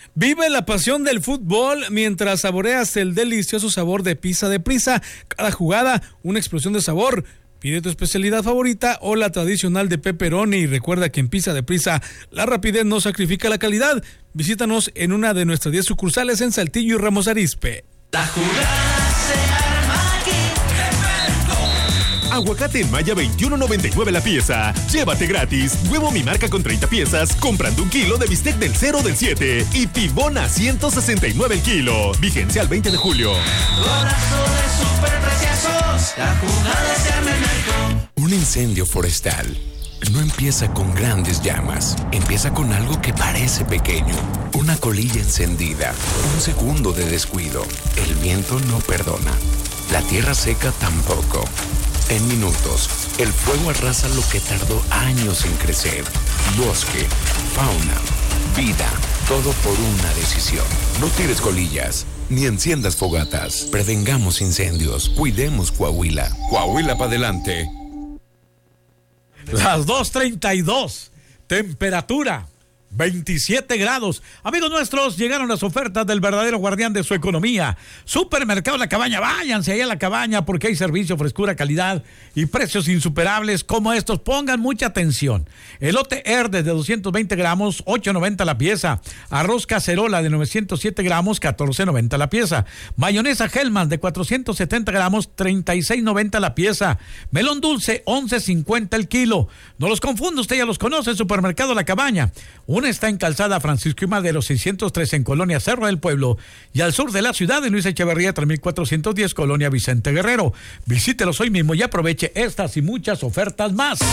Vive la pasión del fútbol mientras saboreas el delicioso sabor de Pizza Deprisa. Cada jugada, una explosión de sabor. Pide tu especialidad favorita o la tradicional de pepperoni y recuerda que en Pizza Deprisa la rapidez no sacrifica la calidad. Visítanos en una de nuestras 10 sucursales en Saltillo y Ramos Arizpe. La jugada se arma aquí. Aguacate en Maya 21.99 la pieza. Llévate gratis huevo Mi Marca con 30 piezas comprando 1 kilo de bistec del 0 del 7 y pibón a 169 el kilo. Vigencia al 20 de julio. Golazo de superpreciosos. La jugada se arma en México. Un incendio forestal no empieza con grandes llamas. Empieza con algo que parece pequeño. Una colilla encendida. Un segundo de descuido. El viento no perdona. La tierra seca tampoco. En minutos, el fuego arrasa lo que tardó años en crecer. Bosque, fauna, vida, todo por una decisión. No tires colillas, ni enciendas fogatas. Prevengamos incendios, cuidemos Coahuila. Coahuila para adelante. Las 2:32, temperatura 27 grados. Amigos nuestros, llegaron las ofertas del verdadero guardián de su economía. Supermercado La Cabaña, váyanse ahí a La Cabaña porque hay servicio, frescura, calidad y precios insuperables como estos. Pongan mucha atención. Elote Herdes de 220 gramos, 8.90 la pieza. Arroz cacerola de 907 gramos, 14.90 la pieza. Mayonesa Hellmann's de 470 gramos, 36.90 la pieza. Melón dulce, 11.50 el kilo. No los confunda, usted ya los conoce, Supermercado La Cabaña. Una está en Calzada Francisco y Madero 603 en Colonia Cerro del Pueblo y al sur de la ciudad en Luis Echeverría 3410 Colonia Vicente Guerrero. Visítelos hoy mismo y aproveche estas y muchas ofertas más.